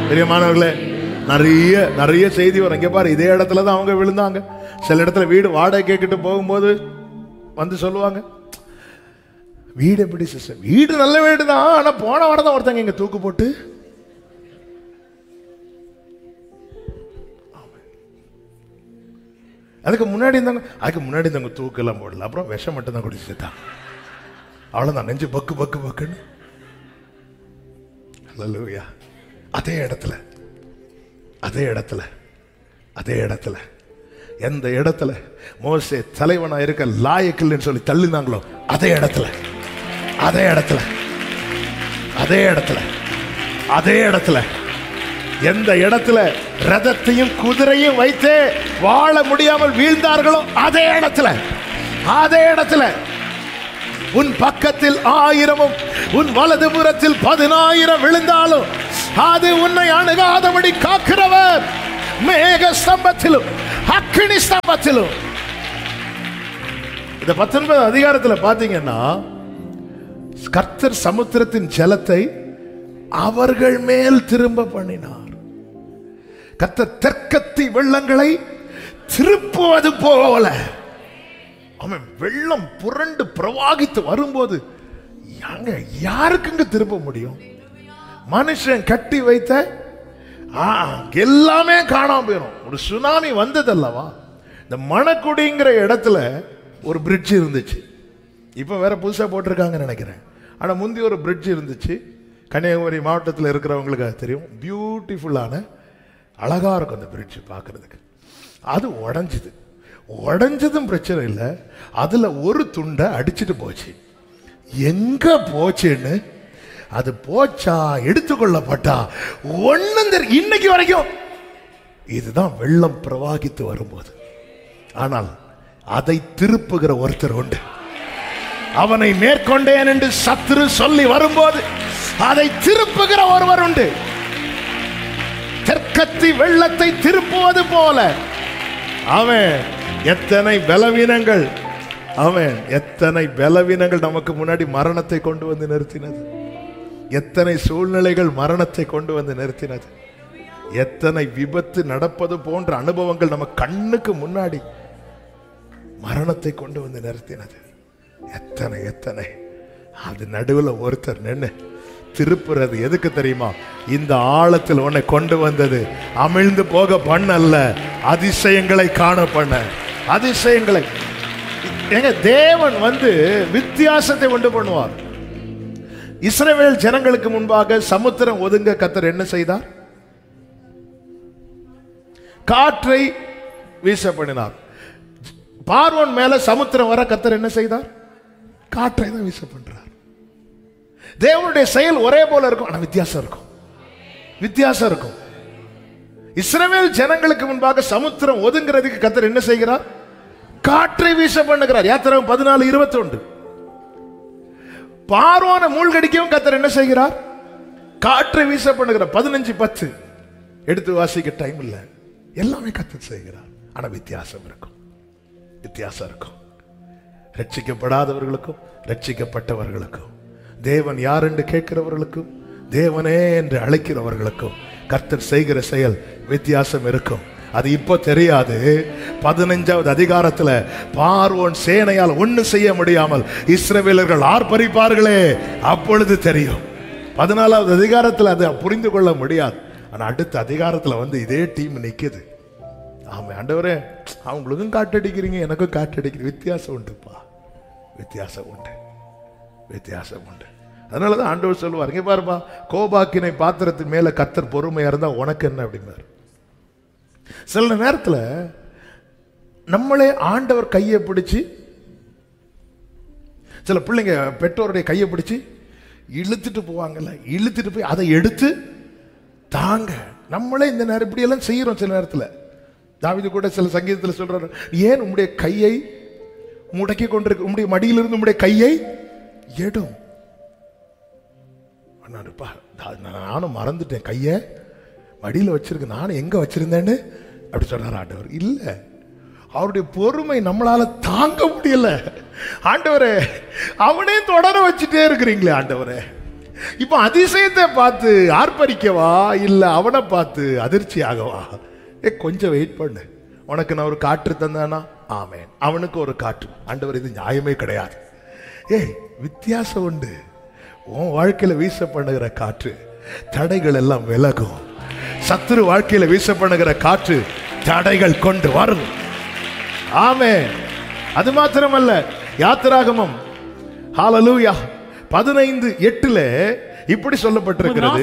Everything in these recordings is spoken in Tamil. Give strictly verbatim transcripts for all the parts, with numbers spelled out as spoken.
பிரியமானவர்களே, நிறைய நிறைய செய்தி வரும். இங்கே பாரு, இதே இடத்துல தான் அவங்க விழுந்தாங்க. சில இடத்துல வீடு வாடகை கேட்டுட்டு போகும்போது வந்து சொல்லுவாங்க, வீடு எப்படி சிஸ்டர், வீடு நல்ல வீடு தான், ஆனால் போன வாரம் தான் ஒருத்தங்க இங்கே தூக்கு போட்டு. அதுக்கு முன்னாடி இருந்தாங்க, அதுக்கு முன்னாடி இருந்தாங்க தூக்கு எல்லாம் போடல, அப்புறம் விஷம் மட்டும் தான் குடிச்சுட்டான். அவ்வளோதான், நெஞ்சு பக்கு பக்கு பக்குன்னு. அல்லேலூயா. அதே இடத்துல அதே இடத்துல அதே இடத்துல எந்த இடத்துல மோசே தலைவனா இருக்க லாயக்கில்லைன்னு சொல்லி தள்ளினாங்களோ அதே இடத்துல அதே இடத்துல அதே இடத்துல அதே இடத்துல எந்த இடத்துல ரதத்தையும் குதிரையும் வைத்து வாழ முடியாமல் வீழ்ந்தார்களோ அதே இடத்துல அதே இடத்துல உன் பக்கத்தில் ஆயிரமும் உன் வலது புறத்தில் பதினாயிரம் விழுந்தாலும் அது உன்னை அணுகாதபடி காக்கிறவர். மேக ஸ்தம்பத்திலும் அக்கினி ஸ்தம்பத்திலும். இந்த பத்தொன்பது அதிகாரத்தில் பார்த்தீங்கன்னா, கர்த்தர் சமுத்திரத்தின் ஜலத்தை அவர்கள் மேல் திரும்ப பண்ணினார். கர்த்தர் தெற்கத்தி வெள்ளங்களை திருப்புவது போல. அவன் வெள்ளம் புரண்டு பிரவாகித்து வரும்போது யாருக்குங்க திருப்ப முடியும்? மனுஷன் கட்டி வைத்த எல்லாமே காணாம போயிடும். ஒரு சுனாமி வந்தது அல்லவா? இந்த மணக்குடிங்கிற இடத்துல ஒரு பிரிட்ஜ் இருந்துச்சு. இப்ப வேற புதுசா போட்டிருக்காங்க நினைக்கிறேன். ஆனா முந்தி ஒரு பிரிட்ஜ் இருந்துச்சு. கன்னியாகுமரி மாவட்டத்தில் இருக்கிறவங்களுக்கு அது தெரியும். பியூட்டிஃபுல்லான அழகா இருக்கும் அந்த பிரிட்ஜ் பார்க்கறதுக்கு. அது உடஞ்சுது. உடஞ்சதும் பிரச்சனை இல்லை, அதுல ஒரு துண்டை அடிச்சுட்டு போச்சு. எங்க போச்சுன்னு, அது போச்சா எடுத்துக்கொள்ளப்பட்டா ஒன்னும் தெரியும் இன்னைக்கு வரைக்கும். இதுதான் வெள்ளம் பிரவாகித்து வரும்போது. ஆனால் அதை திருப்புகிற ஒருத்தர் உண்டு. அவனை மேற்கொண்டேன் என்று சத்துரு சொல்லி வரும்போது அதை திருப்புகிற ஒருவர் உண்டு. தெற்கத்தி வெள்ளத்தை திருப்புவது போல அவன் எத்தனை பலவீனங்கள் அவன் எத்தனை பலவீனங்கள் நமக்கு முன்னாடி மரணத்தை கொண்டு வந்து நிறுத்தினது. எத்தனை சூழ்நிலைகள் மரணத்தை கொண்டு வந்து நிறுத்தினது. எத்தனை விபத்து நடப்பது போன்ற அனுபவங்கள் நம்ம கண்ணுக்கு முன்னாடி மரணத்தை கொண்டு வந்து நிறுத்தினது. எத்தனை எத்தனை அது நடுவில் ஒருத்தர் நின்று திருப்புறது எதுக்கு தெரியுமா? இந்த ஆழத்தில் உன்னை கொண்டு வந்தது அமிழ்ந்து போக பண்ணல்ல, அதிசயங்களை காண பண்ண. அதிசயங்களை எங்க தேவன் வந்து வித்தியாசத்தை உண்டு பண்ணுவார். இஸ்ரவேல் ஜனங்களுக்கு முன்பாக சமுத்திரம் ஒதுங்க கர்த்தர் என்ன செய்தார்? காற்றை வீச பண்ணினார். பார்வோன் மேல சமுத்திரம் வர கர்த்தர் என்ன செய்தார்? காற்றை தான் வீச பண்றார். தேவனுடைய செயல் ஒரே போல இருக்கும், ஆனா வித்தியாசம் இருக்கும். வித்தியாசம் இருக்கும். இஸ்ரவேல் ஜனங்களுக்கு முன்பாக சமுத்திரம் ஒதுங்கிறதுக்கு கர்த்தர் என்ன செய்கிறார்? காற்றை வீச பண்ணுகிறார். யாத்திராகமம் பதினாலு இருபத்தி ஒன்று. பார்வோனை மூழ்கடிக்கவும் கர்த்தர் என்ன செய்கிறார்? காற்றை வீச பண்ணுகிறார். பதினஞ்சு பத்து எடுத்து வாசிக்க டைம் இல்லை. எல்லாமே கர்த்தர் செய்கிறார். ஆனா வித்தியாசம் இருக்கும். வித்தியாசம் இருக்கும். ரட்சிக்கப்படாதவர்களுக்கும் ரட்சிக்கப்பட்டவர்களுக்கும், தேவன் யார் என்று கேட்கிறவர்களுக்கும் தேவனே என்று அழைக்கிறவர்களுக்கும் கர்த்தர் செய்கிற செயல் வித்தியாசம் இருக்கும். அது இப்போ தெரியாது. பதினஞ்சாவது அதிகாரத்தில் பார்வோன் சேனையால் ஒண்ணு செய்ய முடியாமல் இஸ்ரவேலர்கள் ஆர்ப்பரிப்பார்களே, அப்பொழுது தெரியும். பதினாலாவது அதிகாரத்தில் அதை புரிந்து கொள்ள முடியாது. ஆனா அடுத்த அதிகாரத்தில் வந்து இதே டீம் நிக்குது. ஆமா ஆண்டவரே, அவங்களுக்கும் காட்டடிக்கிறீங்க, எனக்கும் காட்டடிக்கிறீங்க. வித்தியாசம் உண்டுப்பா, வித்தியாசம் உண்டு, வித்தியாசம் உண்டு. அதனாலதான் ஆண்டவர் சொல்லுவார், இங்க பாருப்பா, கோபாக்கினை பாத்திரத்தின் மேல கர்த்தர் பொறுமையா இருந்தா உனக்கு என்ன அப்படின்னாரு. சில நேரத்தில் நம்மளே ஆண்டவர் கையை பிடிச்சு, சில பிள்ளைங்க பெற்றோருடைய கையை பிடிச்சு இழுத்துட்டு போவாங்கல்ல, இழுத்துட்டு போய் அதை எடுத்து தாங்க. நம்மளே இந்த நேரம் இப்படி எல்லாம் செய்யறோம். சில நேரத்தில் தாவீது கூட சில சங்கீதத்தில் சொல்றாரு, ஏன் உம்முடைய கையை முடக்கி கொண்டிருக்க, உம்முடைய மடியிலிருந்து உம்முடைய கையை எடும். நானும் மறந்துட்டேன், கையை மடியில் வச்சிருக்க, நானும் எங்க வச்சிருந்தேன்னு அப்படி சொன்னார் ஆண்டவர். இல்ல, அவருடைய பொறுமை நம்மளால தாங்க முடியல. ஆண்டவரே, அவனே தொடர வச்சுட்டே இருக்கிறீங்களே ஆண்டவரே, இப்ப அதிசயத்தை பார்த்து ஆர்ப்பரிக்கவா இல்ல அவனை பார்த்து அதிர்ச்சி ஆகவா? ஏ கொஞ்சம் வெயிட் பண்ணு, உனக்கு நான் ஒரு காற்று தந்தானா? ஆமேன். அவனுக்கு ஒரு காற்று. ஆண்டவர், இது நியாயமே கிடையாது. ஏய், வித்தியாசம் உண்டு. உன் வாழ்க்கையில வீச பண்ணுகிற காற்று தடைகள் எல்லாம் விலகும். சத்துரு வாழ்க்கையில வீச பண்ணுகிற காற்று தடைகள் கொண்டு வரும். ஆமென். அது மாத்திரமல்ல, யாத்திராகமம் ஹalleluya பதினைந்து எட்டுல இப்படி சொல்லப்பட்டிருக்கிறது,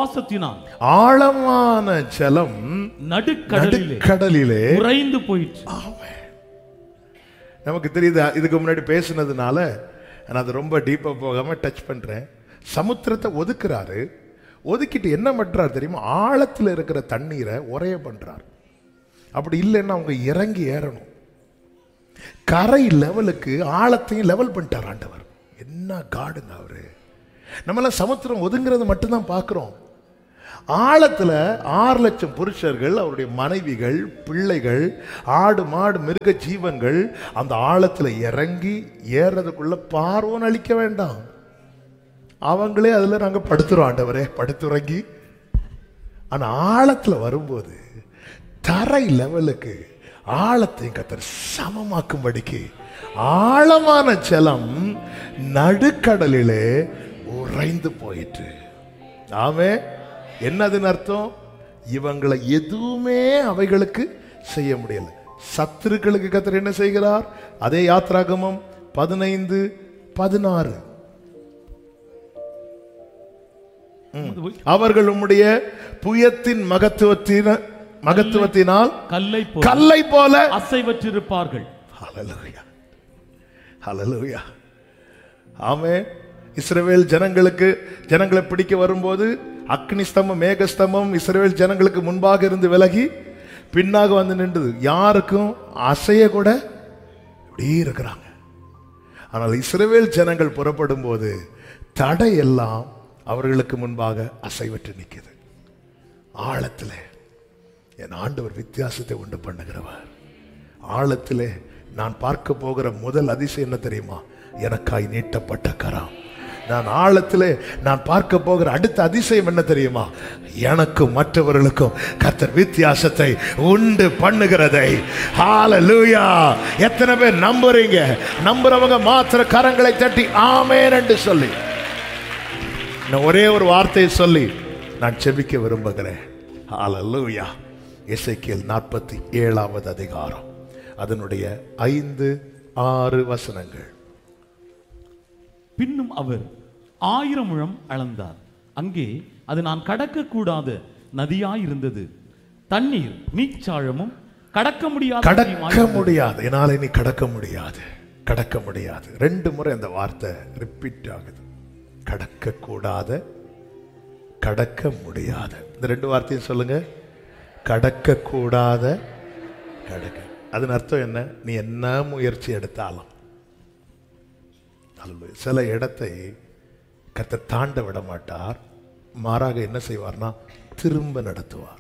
ஆழமான ஜலம் நடுக்கடலிலே உறைந்து போயிற்று. நமக்கு தெரியுது, இதுக்கு முன்னாடி பேசினதுனால நான் அது ரொம்ப டீப்பா போகாம டச் பண்றேன். சமுத்திரத்தை ஒதுக்குறாரு. ஒதுக்கிட்டு என்ன பண்றாரு தெரியுமா? ஆழத்தில் இருக்கிற தண்ணீரை உரைய பண்றாரு. அப்படி இல்லைன்னா அவங்க இறங்கி ஏறணும். கரை லெவலுக்கு ஆழத்தையும் லெவல் பண்ணிட்டார் ஆண்டவர். என்ன காடுங்க அவரு! நம்மளாம் சமுத்திரம் ஒதுங்கிறது மட்டும்தான் பார்க்கிறோம். ஆழத்துல ஆறு லட்சம் புருஷர்கள், அவருடைய மனைவிகள், பிள்ளைகள், ஆடு மாடு மிருக ஜீவன்கள் அந்த ஆழத்துல இறங்கி ஏறதுக்குள்ள பார்வோன் அழிக்க வேண்டாம், அவங்களே அதுல நாங்க படுத்துறோம் ஆண்டவரே, படுத்துறங்கி. ஆனா ஆழத்துல வரும்போது தரை லெவலுக்கு ஆழத்தை கத்தர் சமமாக்கும்படிக்கு ஆழமான ஜலம் நடுக்கடலிலே உறைந்து போயிற்று. ஆமே. என்னதுன்னு அர்த்தம்? இவங்களை எதுவுமே அவைகளுக்கு செய்ய முடியல. சத்துருக்களுக்கு கத்தர் என்ன செய்கிறார்? அதே யாத்திராகமம் பதினைந்து பதினாறு, அவர்கள் உம்முடைய புயத்தின் மகத்துவத்தின மகத்துவத்தினால் கல்லை கல்லை போல அசைவற்றிருப்பார்கள். ஹல்லேலூயா, ஹல்லேலூயா. ஆமென். இஸ்ரவேல் ஜனங்களுக்கு ஜனங்களை பிடிக்க வரும்போது அக்னி ஸ்தம்பம் மேக ஸ்தம்பம் இஸ்ரவேல் ஜனங்களுக்கு முன்பாக இருந்து விலகி பின்னாக வந்து நின்றது. யாருக்கும் அசைய கூட இப்படி இருக்கிறாங்க. ஆனால் இஸ்ரவேல் ஜனங்கள் புறப்படும் போது தடை எல்லாம் அவர்களுக்கு முன்பாக அசைவற்று நிற்குது. ஆழத்திலே என் ஆண்டவர் வித்தியாசத்தை உண்டு பண்ணுகிறவர். ஆழத்திலே நான் பார்க்க போகிற முதல் அதிசயம் என்ன தெரியுமா? எனக்காய் நீட்டப்பட்ட கரம். நான் ஆழத்திலே நான் பார்க்க போகிற அடுத்த அதிசயம் என்ன தெரியுமா? எனக்கும் மற்றவர்களுக்கும் கர்த்தர் வித்தியாசத்தை உண்டு பண்ணுகிறதை. ஹல்லேலூயா! எத்தனை பேர் நம்புறீங்க? நம்புறவங்க மாத்திர கரங்களை தட்டி ஆமென் என்று சொல்லி நான் ஒரே ஒரு வார்த்தையை சொல்லி நான் செபிக்க விரும்புகிறேன். ஹல்லேலூயா! எசேக்கியேல் நாற்பத்தி ஏழாவது அதிகாரம், அதனுடைய ஐந்து ஆறு வசனங்கள். பின்னும் அவர் ஆயிரம் முழம் அளந்தார். அங்கே அது நான் கடக்க கூடாத நதியாயிருந்தது. தண்ணீர் நீச்சாழமும் கடக்க முடியாது கடக்க முடியாது என்னால நீ கடக்க முடியாது கடக்க முடியாது ரெண்டு முறை அந்த வார்த்தை ரிப்பீட் ஆகுது. கடக்க கூடாத, கடக்க முடியாத. இந்த ரெண்டு வார்த்தையும் சொல்லுங்க. கடக்க கூடாத, கடக்க. அதன் அர்த்தம் என்ன? நீ என்ன முயற்சி எடுத்தாலும் சில இடத்தை கர்த்தர் தாண்ட விட மாட்டார். மாறாக என்ன செய்வார்னா திரும்ப நடத்துவார்.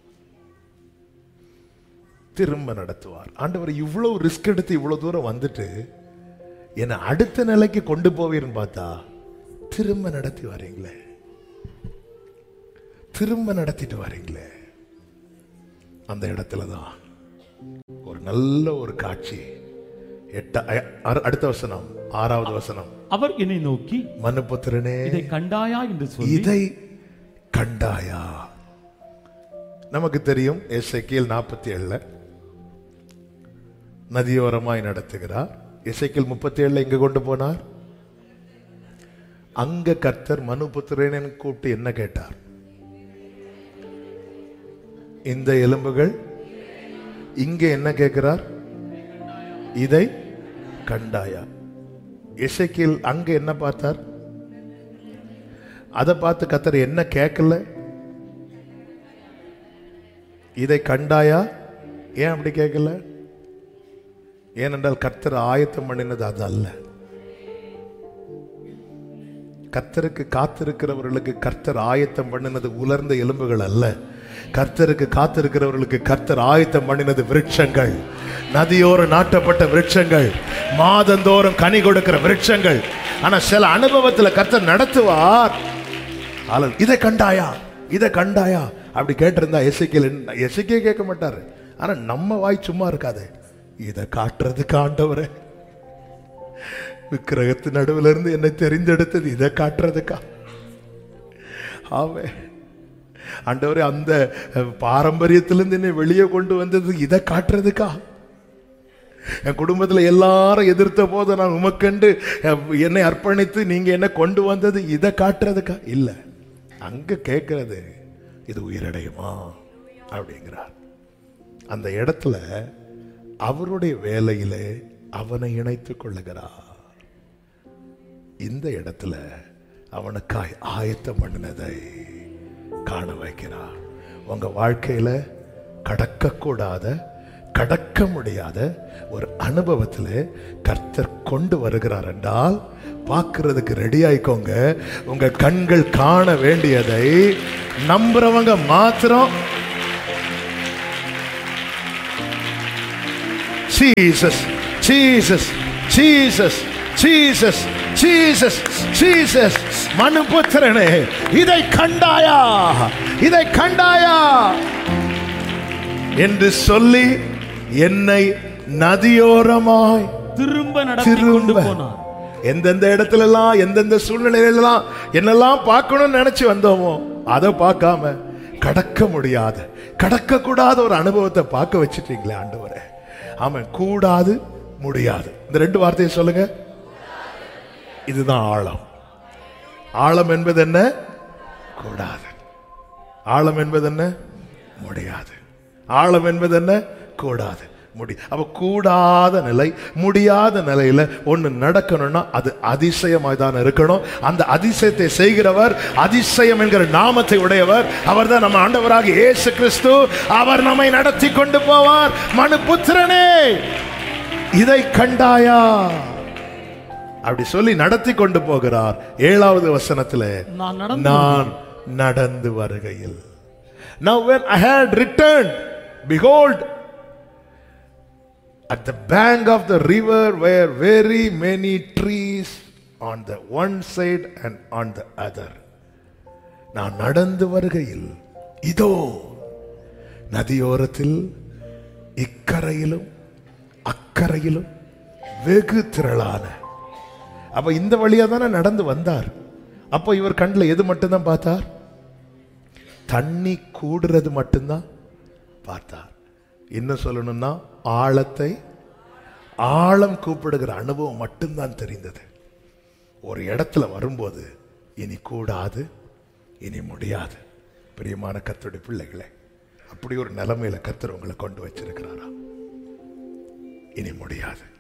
திரும்ப நடத்துவார். ஆண்டவர் இவ்வளவு ரிஸ்க் எடுத்து இவ்வளவு தூரம் வந்துட்டு என்னை அடுத்த நிலைக்கு கொண்டு போவீர்னு பார்த்தா திரும்ப நடத்தி வரீங்களே, திரும்ப நடத்திட்டு வரீங்களே. அந்த இடத்துலதான் ஒரு நல்ல ஒரு காட்சி. எட்ட அடுத்த வசனம், ஆறாவது வசனம். அவர் என்னை நோக்கி, மனுபுத்திரனே, இதை கண்டாயா என்று சொல்லி. இதை கண்டாயா? நமக்கு தெரியும் எசேக்கியேல் நாற்பத்தி ஏழுல நதியோரமாய் நடத்துகிறார். எசேக்கியேல் முப்பத்தி ஏழுல எங்க கொண்டு போனார்? அங்க கர்த்தர் மனுபுத்திரனை கூப்பிட்டு என்ன கேட்டார்? இந்த எலும்புகள். இங்க என்ன கேட்கிறார்? இதை கண்டாயா? எசேக்கியேல் அங்க என்ன பார்த்தார்? அதை பார்த்து கர்த்தர் என்ன கேட்கல? இதை கண்டாயா? ஏன் அப்படி கேட்கல? ஏனென்றால் கர்த்தர் ஆயத்தம் பண்ணினது அது அல்ல. கர்த்தருக்கு காத்திருக்கிறவர்களுக்கு கர்த்தர் ஆயத்தம் பண்ணினது உலர்ந்த எலும்புகள் அல்ல. கர்த்தருக்கு காத்திருக்கிறவர்களுக்கு கர்த்தர் ஆயத்தம் பண்ணினது விருட்சங்கள், நதியோரம் நாட்டப்பட்ட விருட்சங்கள், மாதந்தோறும் கனி கொடுக்கிற விருட்சங்கள். ஆனா சில அனுபவத்தில் கர்த்தர் நடத்துவார். ஆளு இதை கண்டாயா, இதை கண்டாயா அப்படி கேட்டிருந்தா எசேக்கியேல் எசேக்கியேல் கேட்க மாட்டாரு. ஆனா நம்ம வாய் சும்மா இருக்காது. இதை காட்டுறதுக்கு ஆண்டவரே, விக்கிரகத்து நடுவில் இருந்து என்னை தெரிந்தெடுத்தது இதை காட்டுறதுக்கா? ஆவே ஆண்டவரே, அந்த பாரம்பரியத்திலிருந்து என்னை வெளியே கொண்டு வந்தது இதை காட்டுறதுக்கா? என் குடும்பத்தில் எல்லாரும் எதிர்த்த போது நான் உமக்கண்டு என்னை அர்ப்பணித்து நீங்க என்ன கொண்டு வந்தது இதை காட்டுறதுக்கா? இல்லை, அங்க கேட்கறது இது உயிரடையுமா அப்படிங்கிறார். அந்த இடத்துல அவருடைய வேலையிலே அவனை இணைத்துக் கொள்ளுகிறார். இந்த இடத்துல அவனுக்காய் ஆயத்தம் பண்ணினதை காண வைக்கிறார். உங்க வாழ்க்கையில கடக்கக்கூடாத, கடக்க முடியாத ஒரு அனுபவத்தில் கர்த்தர் கொண்டு வருகிறார் என்றால் பார்க்கிறதுக்கு ரெடி ஆயிக்கோங்க. உங்க கண்கள் காண வேண்டியதை நம்புறவங்க மாத்திரம் Jesus Jesus Jesus Jesus Jesus Jesus மனுபுத்திரனே, இதை கண்டாயா, இதை கண்டாயா என்று சொல்லி என்னை நதியோரமாய் திரும்ப நடத்தி கொண்டு போனார். எந்தெந்த இடத்துல எல்லாம் எந்தெந்த சூழ்நிலையிலாம் என்னெல்லாம் பார்க்கணும்னு நினைச்சு வந்தோமோ அதை பார்க்காம கடக்க முடியாத, கடக்க கூடாத ஒரு அனுபவத்தை பார்க்க வச்சுட்டீங்களே ஆண்டவரே. ஆமா, கூடாது முடியாது, இந்த ரெண்டு வார்த்தையை சொல்லுங்க. இதுதான் ஆழம். ஆழம் என்பது என்ன? கூடாது. ஆழம் என்பது என்ன? முடியாது. ஆழம் என்பது என்ன? கூடாது, முடி. அப்ப கூடாத நிலை, முடியாத நிலையில ஒண்ணு நடக்கணும்னா அது அதிசயமாய் தான் இருக்கணும். அந்த அதிசயத்தை செய்கிறவர், அதிசயம் என்கிற நாமத்தை உடையவர், அவர் தான் நம்ம ஆண்டவராக இயேசு கிறிஸ்து. அவர் நம்மை நடத்தி கொண்டு போவார். மனுபுத்திரனே, இதை கண்டாயா அப்படி சொல்லி நடத்தி கொண்டு போகிறார். ஏழாவது வசனத்துல நான் நடந்து வருகையில், now when I had returned, behold, at the bank of the river were very many trees on the one side and on the other. நான் நடந்து வருகையில் இதோ நதியோரத்தில் இக்கரையிலும் அக்கரையிலும் வெகு திரளான. அப்ப இந்த வழியா தானே நடந்து வந்தார். அப்போ இவர் கண்ணில் எது மட்டும்தான் பார்த்தார்? தண்ணி கூடுறது மட்டும்தான் பார்த்தார். இன்னும் சொல்லணும்னா ஆழத்தை, ஆழம் கூப்பிடுகிற அனுபவம் மட்டும்தான் தெரிந்தது. ஒரு இடத்துல வரும்போது இனி கூடாது, இனி முடியாது. பிரியமான கர்த்தருடைய பிள்ளைகளே, அப்படி ஒரு நிலைமையில கர்த்தர் உங்களை கொண்டு வச்சிருக்கிறாரா? இனி முடியாது.